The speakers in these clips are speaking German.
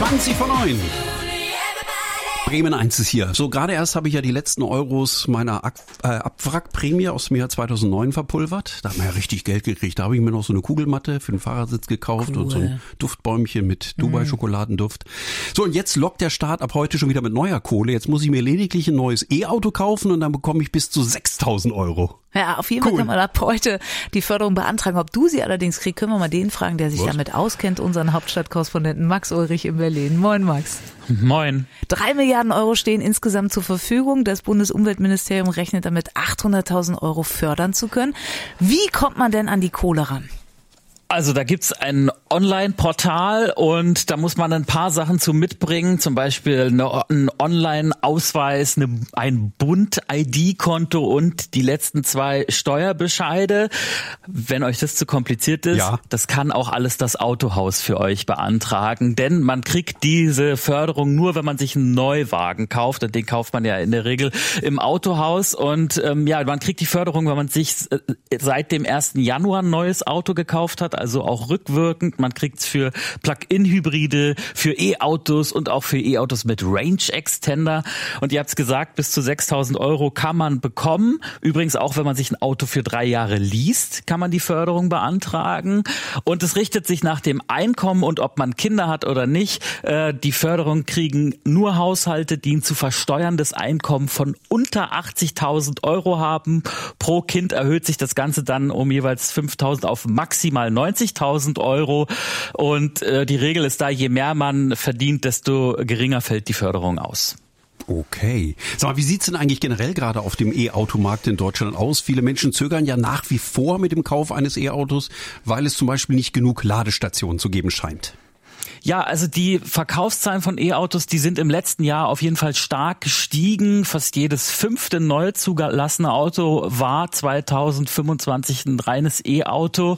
8:20 Bremen 1 ist hier. So, gerade erst habe ich ja die letzten Euros meiner Abwrackprämie aus dem Jahr 2009 verpulvert. Da haben wir ja richtig Geld gekriegt. Da habe ich mir noch so eine Kugelmatte für den Fahrersitz gekauft und so ein Duftbäumchen mit Dubai-Schokoladenduft. So, und jetzt lockt der Staat ab heute schon wieder mit neuer Kohle. Jetzt muss ich mir lediglich ein neues E-Auto kaufen und dann bekomme ich bis zu 6.000 Euro. Ja, auf jeden Fall kann man ab heute die Förderung beantragen. Ob du sie allerdings kriegst, können wir mal den fragen, der sich damit auskennt, unseren Hauptstadtkorrespondenten Max Ulrich in Berlin. Moin, Max. Moin. 3 Milliarden Euro stehen insgesamt zur Verfügung. Das Bundesumweltministerium rechnet damit, 800.000 Euro fördern zu können. Wie kommt man denn an die Kohle ran? Also da gibt's ein Online-Portal und da muss man ein paar Sachen zu mitbringen, zum Beispiel einen Online-Ausweis, ein Bund-ID-Konto und die letzten 2 Steuerbescheide. Wenn euch das zu kompliziert ist, das kann auch alles das Autohaus für euch beantragen, denn man kriegt diese Förderung nur, wenn man sich einen Neuwagen kauft, und den kauft man ja in der Regel im Autohaus und man kriegt die Förderung, wenn man sich seit dem 1. Januar ein neues Auto gekauft hat, also auch rückwirkend. Man kriegt's für Plug-in-Hybride, für E-Autos und auch für E-Autos mit Range-Extender. Und ihr habt's gesagt, bis zu 6.000 Euro kann man bekommen. Übrigens auch, wenn man sich ein Auto für 3 Jahre least, kann man die Förderung beantragen. Und es richtet sich nach dem Einkommen und ob man Kinder hat oder nicht. Die Förderung kriegen nur Haushalte, die ein zu versteuerndes Einkommen von unter 80.000 Euro haben. Pro Kind erhöht sich das Ganze dann um jeweils 5.000 auf maximal 90.000 Euro und die Regel ist da, je mehr man verdient, desto geringer fällt die Förderung aus. Okay. Sag mal, wie sieht's denn eigentlich generell gerade auf dem E-Automarkt in Deutschland aus? Viele Menschen zögern ja nach wie vor mit dem Kauf eines E-Autos, weil es zum Beispiel nicht genug Ladestationen zu geben scheint. Ja, also die Verkaufszahlen von E-Autos, die sind im letzten Jahr auf jeden Fall stark gestiegen. Fast jedes 5. neu zugelassene Auto war 2025 ein reines E-Auto.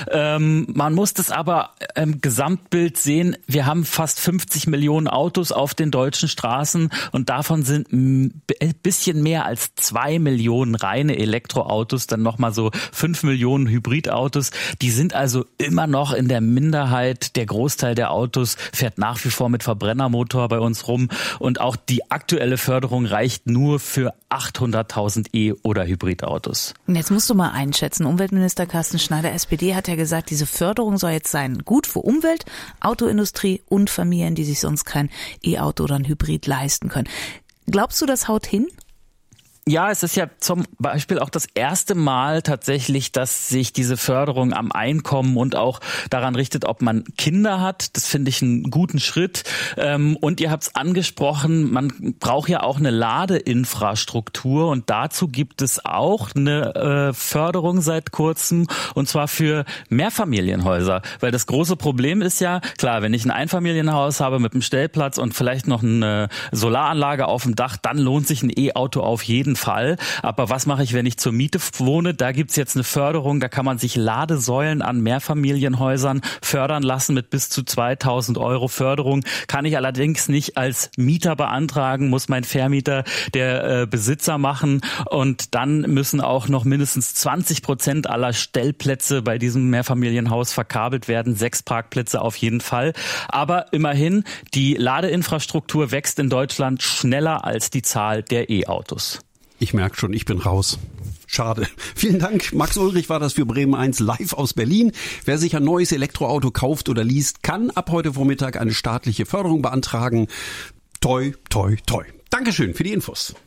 Man muss das aber im Gesamtbild sehen. Wir haben fast 50 Millionen Autos auf den deutschen Straßen und davon sind ein bisschen mehr als 2 Millionen reine Elektroautos, dann nochmal so 5 Millionen Hybridautos. Die sind also immer noch in der Minderheit. Der Großteil der Autos fährt nach wie vor mit Verbrennermotor bei uns rum und auch die aktuelle Förderung reicht nur für 800.000 E- oder Hybridautos. Und jetzt musst du mal einschätzen, Umweltminister Carsten Schneider, SPD, hat ja gesagt, diese Förderung soll jetzt sein, gut für Umwelt, Autoindustrie und Familien, die sich sonst kein E-Auto oder ein Hybrid leisten können. Glaubst du, das haut hin? Ja, es ist ja zum Beispiel auch das erste Mal tatsächlich, dass sich diese Förderung am Einkommen und auch daran richtet, ob man Kinder hat. Das finde ich einen guten Schritt. Und ihr habt es angesprochen, man braucht ja auch eine Ladeinfrastruktur und dazu gibt es auch eine Förderung seit kurzem und zwar für Mehrfamilienhäuser. Weil das große Problem ist ja, klar, wenn ich ein Einfamilienhaus habe mit einem Stellplatz und vielleicht noch eine Solaranlage auf dem Dach, dann lohnt sich ein E-Auto auf jeden Fall. Aber was mache ich, wenn ich zur Miete wohne? Da gibt's jetzt eine Förderung, da kann man sich Ladesäulen an Mehrfamilienhäusern fördern lassen mit bis zu 2.000 Euro Förderung. Kann ich allerdings nicht als Mieter beantragen, muss mein Vermieter der Besitzer machen und dann müssen auch noch mindestens 20% aller Stellplätze bei diesem Mehrfamilienhaus verkabelt werden. 6 Parkplätze auf jeden Fall. Aber immerhin, die Ladeinfrastruktur wächst in Deutschland schneller als die Zahl der E-Autos. Ich merke schon, ich bin raus. Schade. Vielen Dank. Max Ulrich war das für Bremen 1 live aus Berlin. Wer sich ein neues Elektroauto kauft oder liest, kann ab heute Vormittag eine staatliche Förderung beantragen. Toi, toi, toi. Dankeschön für die Infos.